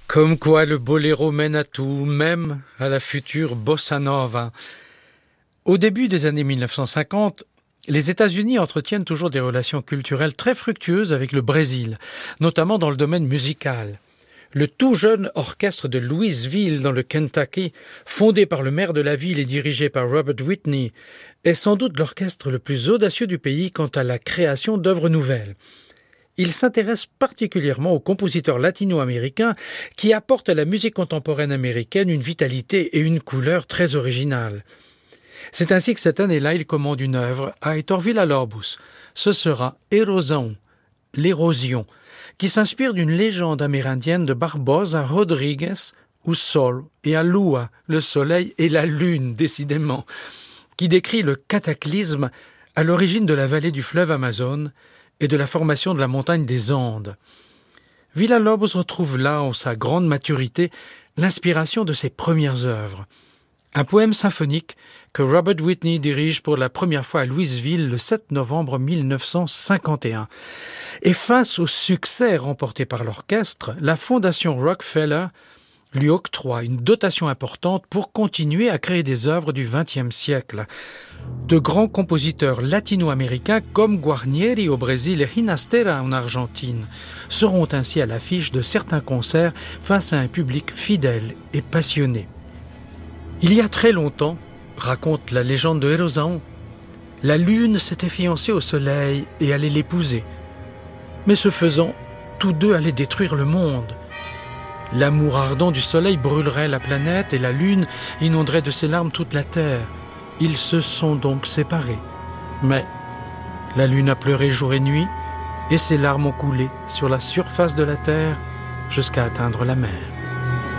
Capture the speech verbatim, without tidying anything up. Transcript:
Comme quoi le boléro mène à tout, même à la future bossa nova. Au début des années mille neuf cent cinquante, les États-Unis entretiennent toujours des relations culturelles très fructueuses avec le Brésil, notamment dans le domaine musical. Le tout jeune orchestre de Louisville dans le Kentucky, fondé par le maire de la ville et dirigé par Robert Whitney, est sans doute l'orchestre le plus audacieux du pays quant à la création d'œuvres nouvelles. Il s'intéresse particulièrement aux compositeurs latino-américains qui apportent à la musique contemporaine américaine une vitalité et une couleur très originales. C'est ainsi que cette année-là, il commande une œuvre à Heitor Villa-Lobos. Ce sera Erosão, l'érosion, qui s'inspire d'une légende amérindienne de Barbosa Rodrigues, ou Sol et à Lua, le soleil et la lune, décidément, qui décrit le cataclysme à l'origine de la vallée du fleuve Amazone et de la formation de la montagne des Andes. Villa-Lobos retrouve là, en sa grande maturité, l'inspiration de ses premières œuvres. Un poème symphonique que Robert Whitney dirige pour la première fois à Louisville le sept novembre mille neuf cent cinquante et un. Et face au succès remporté par l'orchestre, la Fondation Rockefeller lui octroie une dotation importante pour continuer à créer des œuvres du vingtième siècle. De grands compositeurs latino-américains comme Guarnieri au Brésil et Ginastera en Argentine seront ainsi à l'affiche de certains concerts face à un public fidèle et passionné. Il y a très longtemps, raconte la légende de Erosão, la lune s'était fiancée au soleil et allait l'épouser. Mais ce faisant, tous deux allaient détruire le monde. L'amour ardent du soleil brûlerait la planète et la lune inonderait de ses larmes toute la terre. Ils se sont donc séparés. Mais la lune a pleuré jour et nuit et ses larmes ont coulé sur la surface de la terre jusqu'à atteindre la mer.